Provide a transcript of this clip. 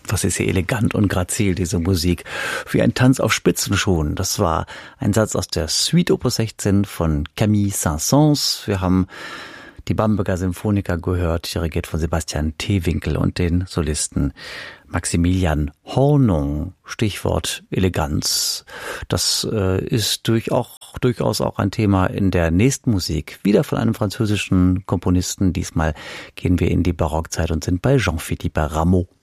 Was ist hier elegant und grazil, diese Musik. Wie ein Tanz auf Spitzenschuhen. Das war ein Satz aus der Suite Opus 16 von Camille Saint-Saëns. Wir haben die Bamberger Symphoniker gehört, dirigiert von Sebastian Teewinkel und den Solisten Maximilian Hornung. Stichwort Eleganz. Das ist durchaus auch ein Thema in der nächsten Musik. Wieder von einem französischen Komponisten. Diesmal gehen wir in die Barockzeit und sind bei Jean-Philippe Rameau.